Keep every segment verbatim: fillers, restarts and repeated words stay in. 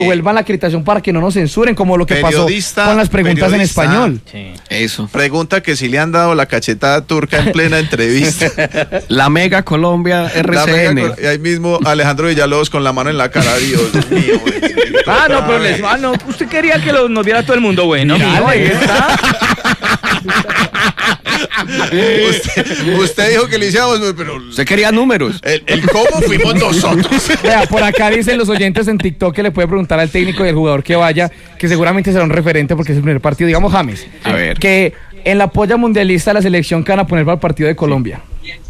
vuelvan la acreditación para que no nos censuren, como lo que pasó con las preguntas en español. Sí. Eso. Pregunta que si le han dado la cachetada turca en plena entrevista. La Mega Colombia R C N. Mega, y ahí mismo Alejandro Villalobos con la mano en la cara. Dios mío. Ah, no, pero les, ah, no, usted quería que lo, nos viera todo el mundo bueno. Mijo, ahí está. usted, usted dijo que le hiciéramos, pero usted quería números. El, el cómo fuimos nosotros. Vea, por acá dicen los oyentes en TikTok que le puede preguntar al técnico y al jugador que vaya, que seguramente será un referente porque es el primer partido, digamos James, a ver, que en la polla mundialista la selección que van a poner para el partido de Colombia.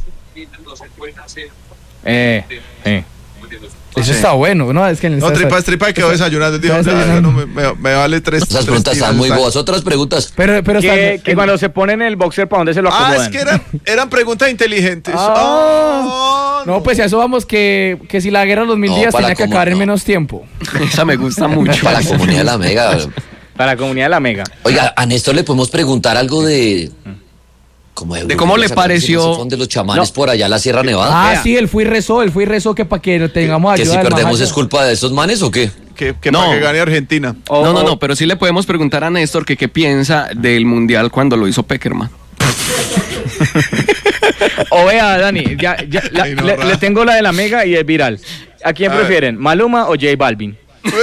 Eh, eh. Eso sí. Está bueno, ¿no? Es que en el no, tripas, tripas quedó desayunando. Dijo, desayunando. No, me, me, me vale tres. Esas preguntas están muy boas. Otras preguntas. Pero, pero que, está, que el... cuando se ponen el boxer, ¿para dónde se lo acomodan? Ah, es que eran, eran preguntas inteligentes. Ah, oh, no. no, pues a eso vamos, que, que si la guerra de los mil no, días tenía que acabar no. en menos tiempo. Esa me gusta mucho. Para la comunidad de la Mega. Para la comunidad de la Mega. Oiga, a Néstor le podemos preguntar algo de... Como de, de cómo le pareció de los chamanes no. por allá en la Sierra Nevada. Ah, Vea. sí, él fue y rezó, él fue y rezó que para que tengamos ayuda. ¿Que si perdemos es culpa de esos manes o qué? Que, que no. para que gane Argentina. Oh, no, no, no, pero sí le podemos preguntar a Néstor que qué piensa del Mundial cuando lo hizo Peckerman. O vea, Dani, ya, ya la, no, le, le tengo la de la Mega y el viral. ¿A quién a prefieren, ver. Maluma o J Balvin?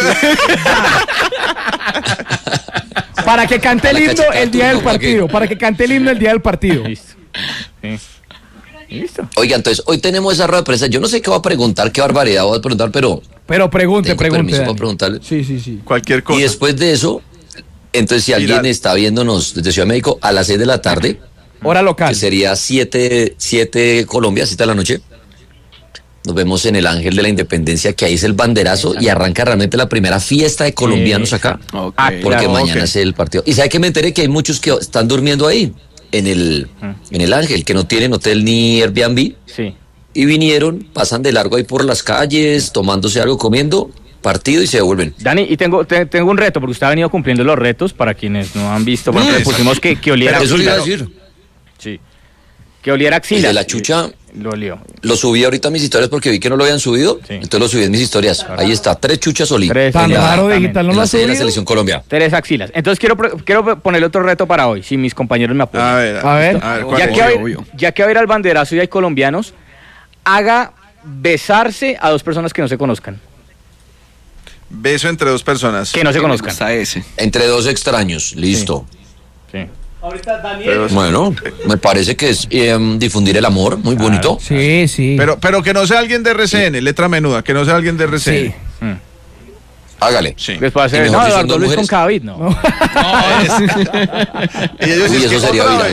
Para que cante el himno el día del partido. Para que cante el himno el día del partido. Listo. Sí. Listo. Oiga, entonces, hoy tenemos esa rueda de prensa. Yo no sé qué va a preguntar, qué barbaridad voy a preguntar, pero... Pero pregunte, tengo pregunte. permiso para preguntarle. Sí, sí, sí. Cualquier cosa. Y después de eso, entonces si alguien Mira. está viéndonos desde Ciudad de México a las seis de la tarde... Hora local. Que sería siete, siete Colombia, siete de la noche. Nos vemos en el Ángel de la Independencia, que ahí es el banderazo y arranca realmente la primera fiesta de colombianos acá. Okay. Porque claro, mañana okay. es el partido. Y sabe que me enteré que hay muchos que están durmiendo ahí, en el, en el Ángel, que no tienen hotel ni Airbnb. Sí. Y vinieron, pasan de largo ahí por las calles, tomándose algo, comiendo, partido y se devuelven. Dani, y tengo, te, tengo un reto, porque usted ha venido cumpliendo los retos para quienes no han visto. Por ejemplo, le pusimos que, que oliera Pero eso axila. le iba a decir. Sí. Que oliera axila. El de la chucha. Lo olió. Lo subí ahorita a mis historias porque vi que no lo habían subido. Sí. Entonces lo subí en mis historias. Claro. Ahí está, tres chuchas olidas. Tres. Tan raro digital, ¿no lo ha subido? La selección Colombia. Tres axilas. Entonces quiero, quiero ponerle otro reto para hoy, si mis compañeros me apoyan. A ver, a ver. A ver ya, que obvio, obvio. ya que va a ir al banderazo y hay colombianos, haga besarse a dos personas que no se conozcan. Beso entre dos personas. Que no se conozcan. A ese. Entre dos extraños, listo. Sí. sí. Ahorita Daniel. Bueno, me parece que es eh, difundir el amor, muy claro. bonito. Sí, sí. Pero, pero que no sea alguien de R C N, sí. letra menuda, que no sea alguien de R C N. Sí. Mm. Hágale. Sí. Después hacer, no, Eduardo Luis con Cadavid, no. no. no es. Y ellos Uy, es eso que sería viral.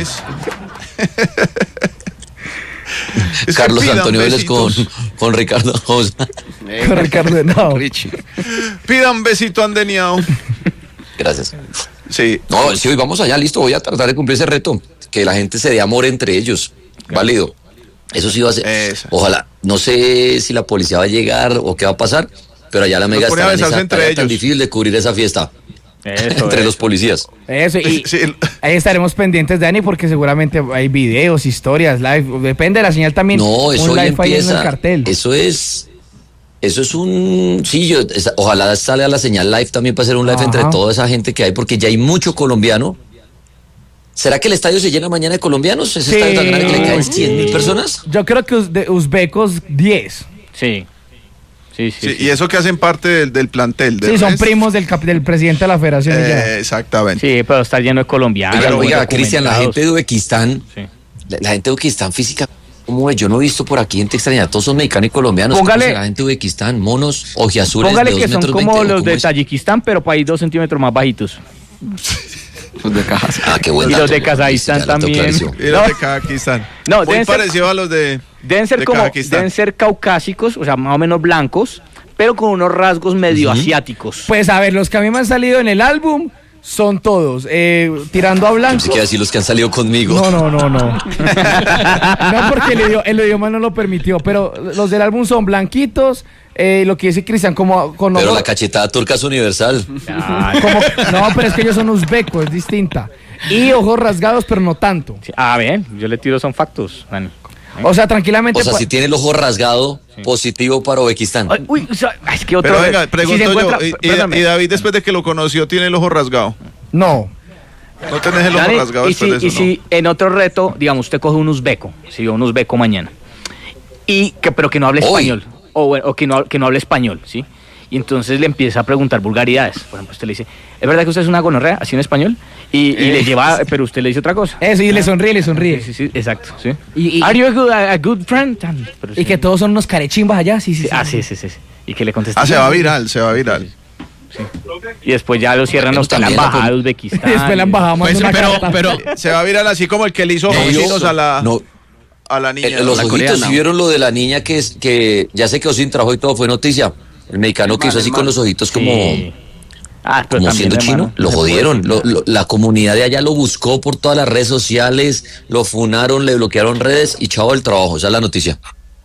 Es Carlos Antonio Vélez con, con Ricardo José. Con Ricardo Henao. Pidan besito andeniao. Gracias. Sí. No, sí, hoy vamos allá, listo, voy a tratar de cumplir ese reto. Que la gente se dé amor entre ellos. Claro. Válido. Eso sí va a ser. Eso. Ojalá. No sé si la policía va a llegar o qué va a pasar, pero allá la Mega está en esa tarea tan difícil de cubrir esa fiesta. Eso entre es. los policías. Eso, y sí. ahí estaremos pendientes, Dani, porque seguramente hay videos, historias, live, depende de la señal también. No, eso un live empieza, en el cartel. Eso es, eso es un, sí, yo, es, ojalá salga la señal live también para hacer un live Ajá. entre toda esa gente que hay, porque ya hay mucho colombiano. ¿Será que el estadio se llena mañana de colombianos? ¿Ese sí. estadio tan grande que le caen cien mil personas? Yo creo que de uzbecos diez. Sí. Sí, sí, sí, sí. Y eso que hacen parte del, del plantel. Sí, son primos del, cap, del presidente de la federación. Eh, ya. Exactamente. Sí, pero está lleno de colombianos. Oiga, oiga Cristian, la gente de Uzbekistán, sí. la, la gente de Uzbekistán física, ¿cómo es? Yo no he visto por aquí gente extraña, todos son mexicanos y colombianos. Póngale, la gente de Uzbekistán, monos, ojiazules. Póngale de que son como veinte, los de es? Tayikistán, pero para ir dos centímetros más bajitos. Los de Kazajistán. Ah, qué buen Y dato, los de Kazajistán también. Y los de Kazajistán. No, muy parecido ser, a los de deben ser de como deben ser caucásicos, o sea, más o menos blancos, pero con unos rasgos medio uh-huh. asiáticos. Pues a ver, los que a mí me han salido en el álbum son todos, eh, tirando a blancos. Pensé que decir los que han salido conmigo. No, no, no, no. No, porque el idioma, el idioma no lo permitió, pero los del álbum son blanquitos, eh, lo que dice Cristian, como... Con pero ojos, la cachetada turca es universal. Como, no, pero es que ellos son uzbecos, es distinta. Y ojos rasgados, pero no tanto. Sí, ah, bien, yo le tiro son factos, Dani. O sea, tranquilamente. O sea, pa- si tiene el ojo rasgado, positivo para Uzbekistán. Ay, uy, o sea, es que otro Pero re- venga, si se pregunto encuentra- yo, y- y, perdóname. y David después de que lo conoció tiene el ojo rasgado. No. No tenés el ojo Dani, rasgado y después si, de y eso, ¿no? si en otro reto, digamos, usted coge un uzbeco, si un uzbeco mañana, y que pero que no hable Hoy. español, o, bueno, o que, no, que no hable español, ¿sí? Y entonces le empieza a preguntar vulgaridades. Por ejemplo, usted le dice, ¿es verdad que usted es una gonorrea, así en español? Y, y le lleva, pero usted le dice otra cosa. Eso, y le sonríe, le sonríe. Sí, sí, exacto, sí. Y- y- Are you a good, a good friend? Tan- pero Y sí. que todos son unos carechimbas allá, sí, sí. Sí, sí. ah, sí, sí, sí, sí. Y que le contesta. Ah, se va viral, se va viral. Y después ya lo cierran Bueno, hasta la también la embajada de pol- Uzbekistán. Y después la embajada manda Pues, una pero, carta. pero, Se va viral así como el que le hizo No, ojitos yo- a la, no, a la niña. eh, los la ojitos, coreana. ¿sí vieron lo de la niña que, es, que ya se quedó sin trabajo y todo? Fue noticia. El mexicano que hizo Mal, así mal. con los ojitos como... Sí. Ah, pero como también, siendo hermano, chino, lo no se puede jodieron. decir Lo- nada. lo- la comunidad de allá lo buscó por todas las redes sociales, lo funaron, le bloquearon redes y chao del trabajo. Esa es la noticia.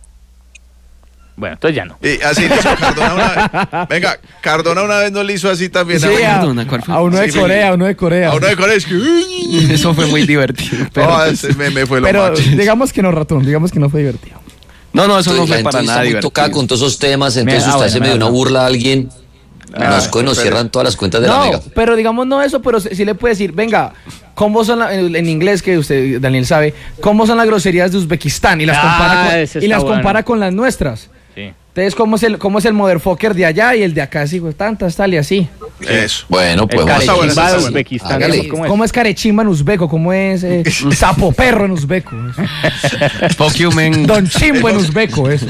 Bueno, entonces ya no. Y así le hizo Cardona una vez. Venga, Cardona una vez no le hizo así también. Sí, a, a, Perdona, ¿cuál fue? a uno de Sí, Corea, a uno de Corea. a uno de Corea. Es que, uy, eso fue muy divertido. Pero, no, ese meme fue lo Pero macho. digamos que no, ratón, digamos que no fue divertido. no, no, eso no Entonces, la fue gente para está nada muy divertido. tocada con todos esos temas, entonces Mira, ah, usted bueno, se me dio mira, una no. burla a alguien. nos cogen, nos espere. cierran todas las cuentas de la No, mega. pero digamos no eso, pero sí le puede decir, venga, ¿cómo son la- en, en inglés que usted, Daniel, sabe, cómo son las groserías de Uzbekistán? Y las Ah, compara, con, ese y está las bueno. compara con las nuestras. Sí. Entonces, ¿cómo es el, cómo es el motherfucker de allá y el de acá? Sí, pues, tantas, tal y así. Eso. Bueno, El pues está bueno, carechimba está de bueno. Uzbekistán. Hágale. digamos, ¿cómo es? ¿Cómo es carechimba en uzbeco? ¿Cómo es eh, sapo perro en uzbeco? Fuck you, man. Don chimbo en uzbeco, eso.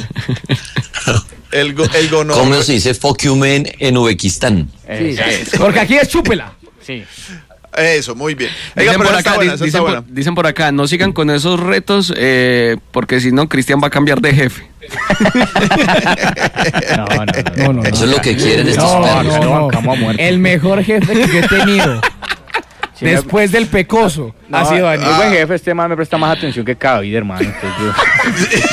El, go, el gono. ¿Cómo se dice fuck you man en Uzbekistán? Eh, Sí. Porque aquí es chúpela. sí. Eso, muy bien. Oiga, Dicen pero por, esa está acá, buena, di- esa dicen, está por, buena. dicen por acá, no sigan con esos retos eh, porque si no, Cristian va a cambiar de jefe. No, no, no. No, no, Eso es lo que quieren estos No, perros. no, Lo no. bancamos a muerte. El mejor jefe que yo he tenido Sí, después del pecoso No, ha sido Daniel. muy buen jefe, este man me presta más atención que David, hermano. Entonces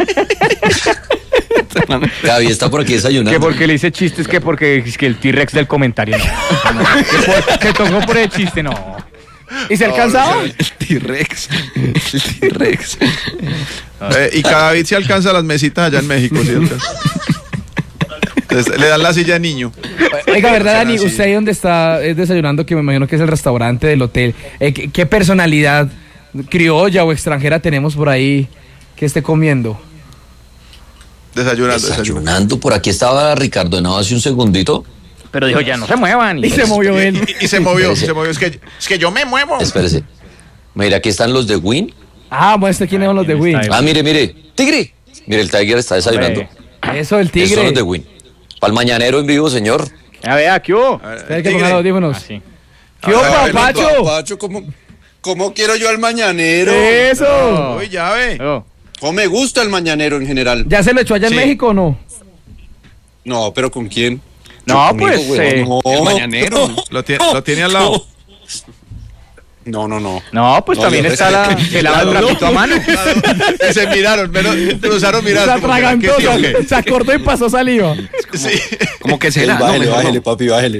yo- Gaby está por aquí que desayunando. porque le hice chistes, que porque es que el T-Rex del comentario, no. No, no. Que, por- que tocó por el chiste, no. ¿Y se alcanzaba? El T-Rex. El T-Rex. Eh, y cada vez se alcanza las mesitas allá en México, ¿sí? Entonces, le dan la silla de niño. Oiga, ¿verdad, Dani? así. Usted ahí donde está es desayunando, que me imagino que es el restaurante del hotel. Eh, ¿qué, qué personalidad criolla o extranjera tenemos por ahí que esté comiendo? Desayunando, desayunando. Desayunando. Por aquí estaba Ricardo Henao hace un segundito. Pero dijo, ya no se muevan. Y se movió él. Y, y se movió, Espérese. se movió. Es que, es que yo me muevo. Espérese. Mira, aquí están los de Win. Ah, muestre quiénes son los de ¿quién Win. está ahí? Ah, mire, mire. Tigre. Mire, el Tiger está desayunando. Hombre. Eso, el Esos son tigre. los de Win. Para el mañanero en vivo, señor. A ver, ¿qué hubo? A ver, Espera que tigre. ponga los audífonos. Ah, sí. ¿Qué hubo, A ver, papacho? Papacho, ¿cómo, ¿cómo quiero yo al mañanero? Eso. Uy, ya ve. Oh. ¿Cómo me gusta el mañanero en general? ¿Ya se lo echó allá Sí. en México o no? No, pero ¿con quién? No, Conmigo, pues, güey, eh, no. El mañanero. Lo tiene, lo tiene al lado. No, no, no. No, pues No, también yo está la, respeto. el lava el trapito a mano. Y se miraron, pero cruzaron Se mirando. como que, atragantó, ¿qué sí o se, qué? se acordó y pasó saliva. Sí. Como que será. No, bájele, mejor bájele, no. papi, bájele.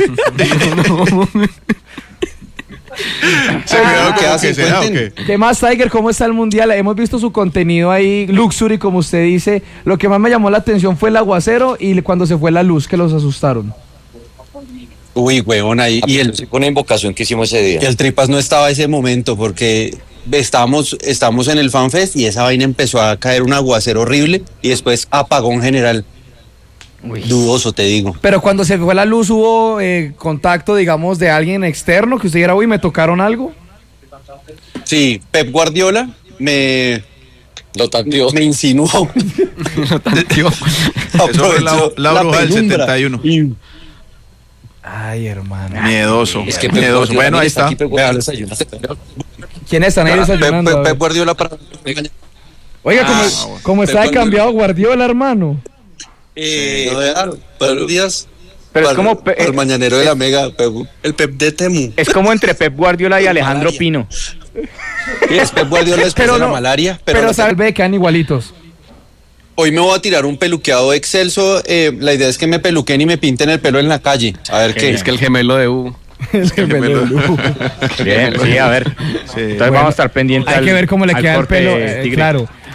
Se miraron ¿qué como hacen? que será o qué. Cuenten. ¿Qué más, Tiger? ¿Cómo está el mundial? Hemos visto su contenido ahí, luxury, como usted dice. Lo que más me llamó la atención fue el aguacero y cuando se fue la luz, que los asustaron. Uy, huevón, ahí. Y Y el, el, con la invocación que hicimos ese día. el Tripas no estaba ese momento porque estábamos, estábamos en el FanFest y esa vaina empezó a caer un aguacero horrible y después apagón general. Dudoso, te digo. Pero cuando se fue la luz, ¿hubo eh, contacto, digamos, de alguien externo que usted dijera, uy, me tocaron algo? Sí, Pep Guardiola me, Lo tanteó. me insinuó. Tío. Eso fue la, Aprovechó la bruja del penumbra. setenta y uno. Y- Ay, hermano. Miedoso. Es que Pep miedoso. Guardiola, Bueno, ahí mire, está. aquí Pep Guardiola desayuna. ¿Quiénes están ahí Pep, desayunando? Pep- A ver. Pep Guardiola para... Oiga, como, Ah, bueno. como está de Pep cambiado Guardiola, hermano. Eh, buenos días. Pero es Para- como pe- para el mañanero de la Mega, Pep- el Pep de Temu. Es como entre Pep Guardiola y Alejandro Malaria. Pino. Y es Pep Guardiola después Pero de la no, malaria. Pero, Pero no- salve, quedan igualitos. hoy me voy a tirar un peluqueado excelso. eh, la idea es que me peluquen y me pinten el pelo en la calle. A ver qué. Es que el gemelo de U. El gemelo de lujo. Bien, sí, a ver. Sí. Entonces vamos a estar pendientes. Hay al- que ver cómo le al queda el corte pelo. de eh, Tigre. claro.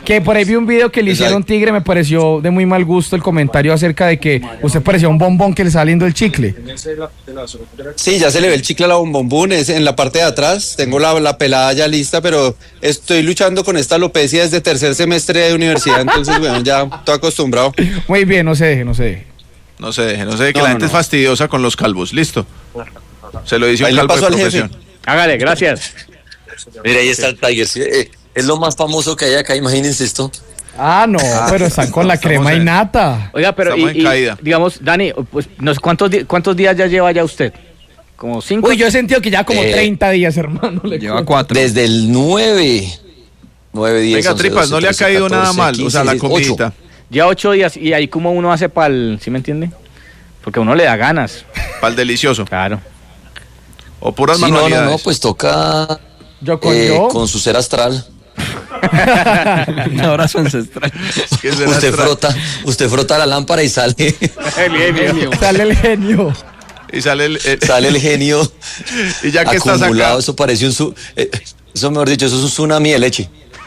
Que por ahí vi un video que le Exacto. hicieron Tigre, me pareció de muy mal gusto el comentario acerca de que usted parecía un bombón que le está saliendo el chicle. Sí, ya se le ve el chicle a la bombombún, es en la parte de atrás, tengo la, la pelada ya lista, pero estoy luchando con esta alopecia desde tercer semestre de universidad, entonces bueno, ya estoy acostumbrado. Muy bien, no se deje, no se deje. No se deje, no se deje, que No, la no, gente no. es fastidiosa con los calvos. Listo. Se lo dice Ahí un le calvo de paso al jefe. profesión. Hágale, gracias. Mira, ahí está el Tiger. ¿Sí? Eh, es lo más famoso que hay acá, imagínense esto. Ah, no, pero están con la estamos crema y en- nata. Oiga, pero Estamos y, en y, caída. digamos, Dani, pues, no sé, ¿cuántos, di- ¿cuántos días ya lleva ya usted? ¿Como cinco? Uy, yo he sentido que ya como Eh, treinta días, hermano. le Lleva cuento. cuatro. Desde el nueve. nueve, diez, Venga, once, tripas, doce, no le ha trece, caído catorce, nada mal. O sea, la quince, dieciséis, comidita. ocho. Ya ocho días y ahí como uno hace para el, ¿sí me entiende? Porque a uno le da ganas, Para el delicioso. claro. O puras Sí, no, no, manualidades. no, pues toca Yo con eh, yo. con su ser astral. Un abrazo ancestral. ¿Qué será Usted extra? frota, usted frota la lámpara y sale, Sale el genio. Y sale el, el- sale el genio y ya que estás acumulado. acá, Eso parece un su, eh, eso mejor dicho, eso es un tsunami de leche.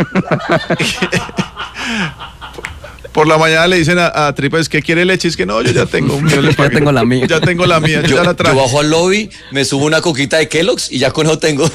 por la mañana le dicen a, a Tripas, ¿qué quiere leche? Es que no, yo ya tengo un millón de Ya paquetes. tengo la mía. Ya tengo la mía, yo, Yo, ya la yo traje. bajo al lobby, me subo una coquita de Kellogg's y ya con eso tengo.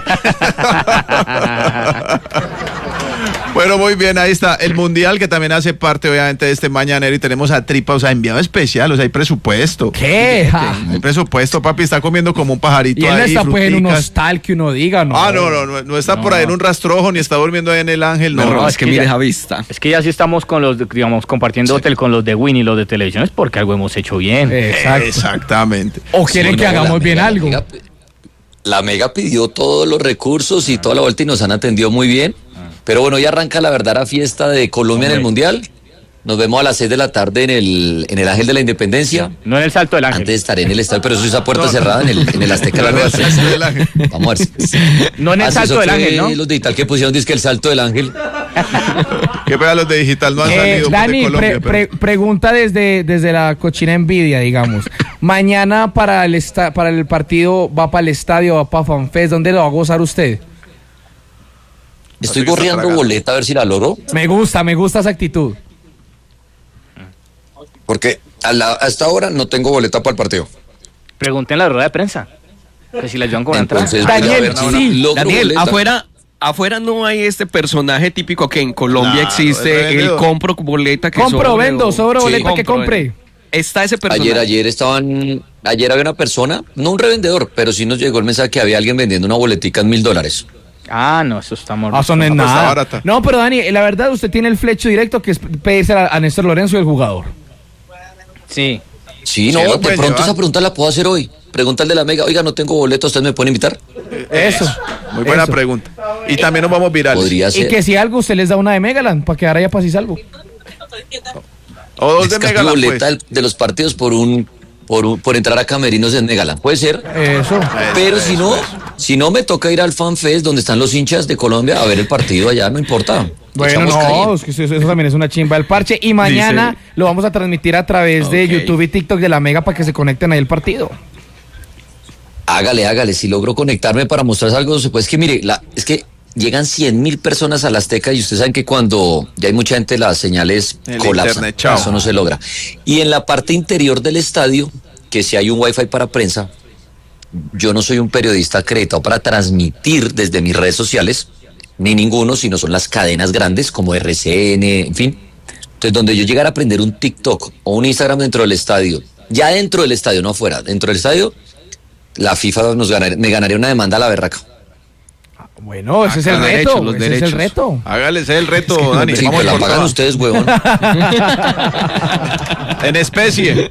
Bueno, muy bien, ahí está el Mundial, que también hace parte, obviamente, de este mañanero, y tenemos a Tripa, o sea, enviado especial, o sea, hay presupuesto. ¿Qué? Ja. Hay presupuesto, papi, está comiendo como un pajarito Y él no ahí, está pues en un fruticas. hostal que uno diga, ¿no? Ah, no, no, no, no está por ahí en un rastrojo, ni está durmiendo ahí en el Ángel, no. No, no. es que que mire ya- esa vista. Es que ya sí estamos con los, de- digamos, compartiendo hotel con los de Win y los de televisión, es porque algo hemos hecho bien. Exacto. Exactamente. O quieren Sí, que no, hagamos la bien Mega- algo. La Mega, la Mega pidió todos los recursos y toda la vuelta y nos han atendido muy bien. Pero bueno, ya arranca la verdadera fiesta de Colombia en el Mundial. Nos vemos a las seis de la tarde en el, en el Ángel de la Independencia. No en el Salto del Ángel. Antes estaré en el estadio, pero eso es a puerta No, no. cerrada en el, en el Azteca de la Nueva Gracias, Ciencia. del Ángel. Vamos a ver. si- No en el Ah, sí, Salto eso del fue Ángel, ¿no? Los de Ital que pusieron disque el Salto del Ángel. Qué pega los de digital, no han Eh, salido pues, Dani, de Colombia. pre- pero- pre- pregunta desde, desde la cochina envidia, digamos. Mañana para el, esta- para el partido, ¿va para el estadio, va para FanFest? ¿Dónde lo va a gozar usted? Estoy que está corriendo tragando. boleta a ver si la logro. Me gusta, me gusta esa actitud. Porque a, la, a esta hora no tengo boleta para el partido. Pregunten en la rueda de prensa. Que si la llevan con una entrada. Entonces, voy a Daniel, ver si sí. logro Daniel, boleta. afuera, afuera no hay este personaje típico que en Colombia Claro, el existe, el revendedor. compro boleta que Compro, sobre vendo, o- sobre Sí. boleta que Compro, compre. eh. Está ese personaje. Ayer, ayer estaban, ayer había una persona, no un revendedor, pero sí nos llegó el mensaje que había alguien vendiendo una boletica en mil dólares. Ah, no, eso está mordido. Ah, eso no es Ah, pues está nada. barata. No, pero Dani, la verdad usted tiene el flecho directo que es pedirse a, a Néstor Lorenzo y el jugador. Sí. Sí, Sí, no, lo de pueden pronto llevar. esa pregunta la puedo hacer hoy. Pregunta al de la Mega, oiga, no tengo boleto, ¿usted me puede invitar? Eso. Muy buena eso. pregunta. Y también nos vamos virales. Podría Y ser. que si algo usted les da una de Megaland para quedar allá para si salvo. O dos de Es que Megaland, boleta pues. del- de los partidos por un, por un, por entrar a camerinos en Megaland. Puede ser. Eso. Pero eso, si no, si no me toca ir al FanFest donde están los hinchas de Colombia a ver el partido allá, no importa. Bueno, Echamos no, calle. es que eso, eso también es una chimba del parche. Y mañana Dice- lo vamos a transmitir a través de Ok. YouTube y TikTok de la Mega para que se conecten ahí el partido. Hágale, hágale. Si logro conectarme para mostrarles algo, pues es que mire, la, es que llegan cien mil personas a la Azteca y ustedes saben que cuando ya hay mucha gente las señales El colapsan. internet, chao. Eso no se logra. Y en la parte interior del estadio, que si hay un wifi para prensa, yo no soy un periodista acreditado para transmitir desde mis redes sociales, ni ninguno, sino son las cadenas grandes como R C N, en fin. Entonces, donde yo llegara a prender un TikTok o un Instagram dentro del estadio, ya dentro del estadio, no afuera, dentro del estadio, la FIFA nos ganar- me ganaría una demanda a la berraca. Bueno, ese es el los reto. derechos, los ese es el derechos. reto. Hágale ese es el reto, Dani. Sí, Vamos que la por pagan todo. ustedes, huevón. En especie.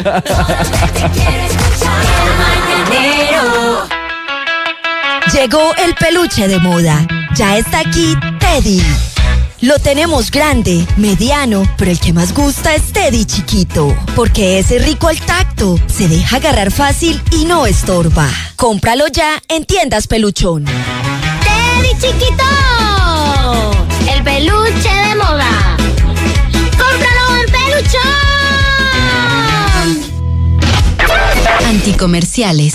Llegó el peluche de moda. Ya está aquí Teddy. Lo tenemos grande, mediano, pero el que más gusta es Teddy chiquito, porque es rico al tacto, se deja agarrar fácil y no estorba. Cómpralo ya en Tiendas Peluchón. ¡Teddy chiquito! El peluche de moda. ¡Cómpralo en Peluchón! Anticomerciales.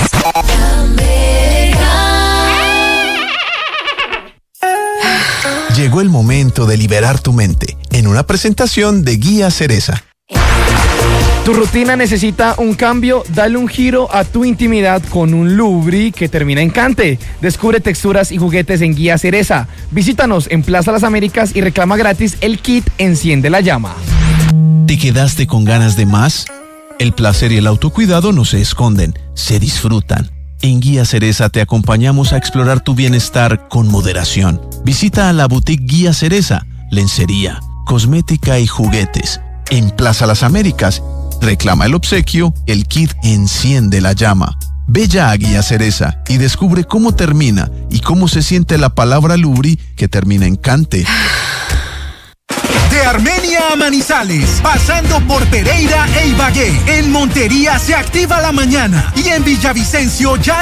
Llegó el momento de liberar tu mente en una presentación de Guía Cereza. Tu rutina necesita un cambio, dale un giro a tu intimidad con un Lubri que termina en cante. Descubre texturas y juguetes en Guía Cereza. Visítanos en Plaza Las Américas y reclama gratis el kit Enciende la Llama. ¿Te quedaste con ganas de más? El placer y el autocuidado no se esconden, se disfrutan. En Guía Cereza te acompañamos a explorar tu bienestar con moderación. Visita a la boutique Guía Cereza, lencería, cosmética y juguetes. En Plaza Las Américas, reclama el obsequio, el kit Enciende la Llama. Ve ya a Guía Cereza y descubre cómo termina y cómo se siente la palabra Lubri que termina en cante. De Armenia a Manizales, pasando por Pereira e Ibagué, en Montería se activa la mañana y en Villavicencio ya